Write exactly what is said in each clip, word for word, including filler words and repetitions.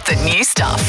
the new stuff.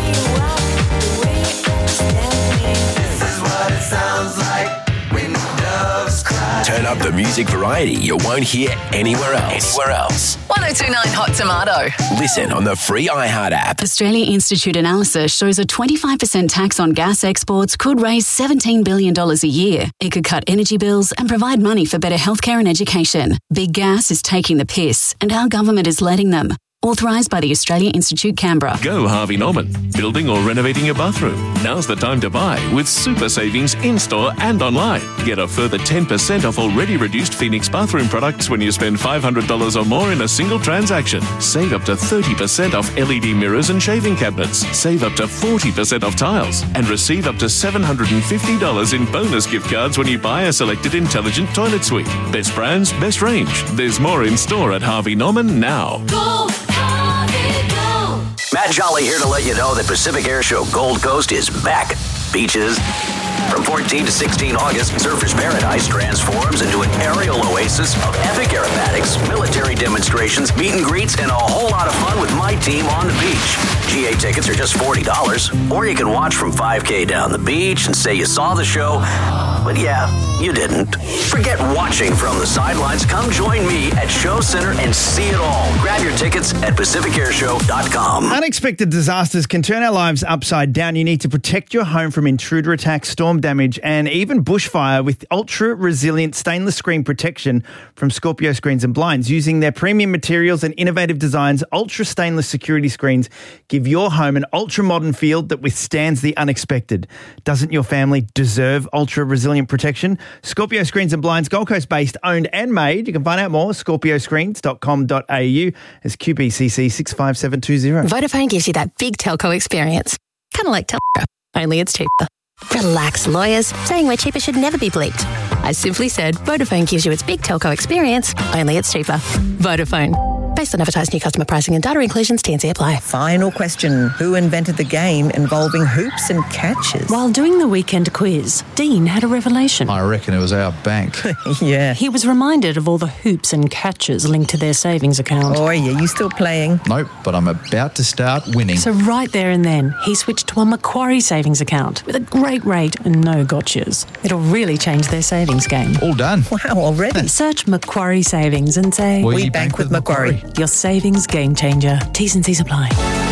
This is what it sounds like when doves cry. Turn up the music variety you won't hear anywhere else. Anywhere else. ten twenty-nine Hot Tomato. Listen on the free iHeart app. Australia Institute analysis shows a twenty-five percent tax on gas exports could raise seventeen billion dollars a year. It could cut energy bills and provide money for better healthcare and education. Big Gas is taking the piss, and our government is letting them. Authorised by the Australia Institute, Canberra. Go Harvey Norman. Building or renovating your bathroom? Now's the time to buy with super savings in-store and online. Get a further ten percent off already reduced Phoenix bathroom products when you spend five hundred dollars or more in a single transaction. Save up to thirty percent off L E D mirrors and shaving cabinets. Save up to forty percent off tiles. And receive up to seven hundred fifty dollars in bonus gift cards when you buy a selected intelligent toilet suite. Best brands, best range. There's more in store at Harvey Norman now. Go, Harvey, go! Matt Jolly here to let you know that Pacific Air Show Gold Coast is back. Beaches. From fourteenth to sixteenth August, Surfers Paradise transforms into an aerial oasis of epic aerobatics, military demonstrations, meet and greets, and a whole lot of fun with my team on the beach. G A tickets are just forty dollars, or you can watch from five K down the beach and say you saw the show, but yeah, you didn't. Forget watching from the sidelines. Come join me at Show Center and see it all. Grab your tickets at pacific air show dot com. Unexpected disasters can turn our lives upside down. You need to protect your home from intruder attacks, storm damage, and even bushfire with ultra-resilient stainless screen protection from Scorpio Screens and Blinds. Using their premium materials and innovative designs, ultra stainless security screens give your home an ultra-modern feel that withstands the unexpected. Doesn't your family deserve ultra-resilient protection? Scorpio Screens and Blinds, Gold Coast-based, owned and made. You can find out more, scorpio screens dot com dot a u as Q B C C six five seven two zero. Vodafone gives you that big telco experience. Kind of like Telco, only it's cheaper. Relax, lawyers. Saying we're cheaper should never be bleeped. I simply said Vodafone gives you its big telco experience, only it's cheaper. Vodafone. Based on advertised new customer pricing and data inclusions, T and C apply. Final question. Who invented the game involving hoops and catches? While doing the weekend quiz, Dean had a revelation. I reckon it was our bank. Yeah. He was reminded of all the hoops and catches linked to their savings account. Oh, yeah, you still playing? Nope, but I'm about to start winning. So right there and then, he switched to a Macquarie savings account with a great rate and no gotchas. It'll really change their savings game. All done. Wow, already? Search Macquarie Savings and say, We, we bank, bank with Macquarie. Macquarie. Your savings game changer. T's and C's apply.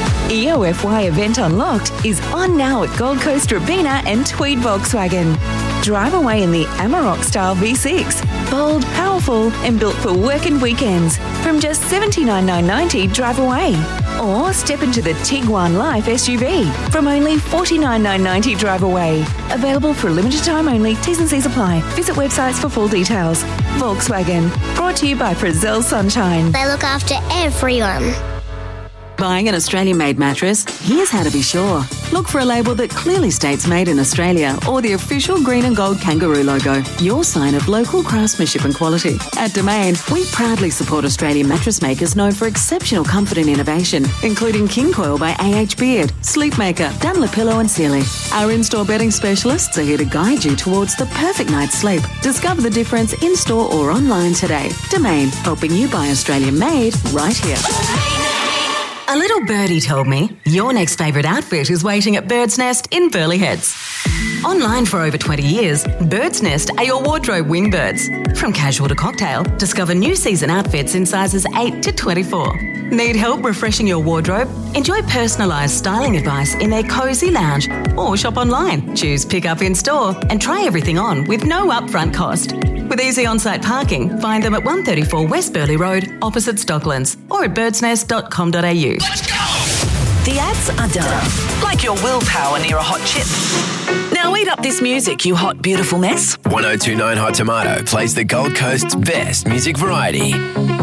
E O F Y Event Unlocked is on now at Gold Coast Robina and Tweed Volkswagen. Drive away in the Amarok style V six. Bold, powerful and built for work and weekends. From just seventy-nine thousand nine hundred ninety drive away. Or step into the Tiguan Life S U V from only forty-nine thousand nine hundred ninety drive away. Available for a limited time only. T's and C's apply. Visit websites for full details. Volkswagen. Brought to you by Frizzell Sunshine. They look after everyone. Buying an Australian-made mattress? Here's how to be sure. Look for a label that clearly states made in Australia or the official green and gold kangaroo logo, your sign of local craftsmanship and quality. At Domain, we proudly support Australian mattress makers known for exceptional comfort and innovation, including King Coil by A H Beard, Sleepmaker, Dunlopillow and Sealy. Our in-store bedding specialists are here to guide you towards the perfect night's sleep. Discover the difference in-store or online today. Domain, helping you buy Australian-made right here. A little birdie told me your next favourite outfit is waiting at Bird's Nest in Burleigh Heads. Online for over twenty years, Bird's Nest are your wardrobe wingbirds. From casual to cocktail, discover new season outfits in sizes eight to twenty-four. Need help refreshing your wardrobe? Enjoy personalised styling advice in their cosy lounge or shop online. Choose pick up in store and try everything on with no upfront cost. With easy on-site parking, find them at one thirty-four West Burleigh Road, opposite Stocklands, or at birds nest dot com dot a u. The ads are done. Like your willpower near a hot chip. Now eat up this music, you hot, beautiful mess. ten twenty-nine Hot Tomato plays the Gold Coast's best music variety.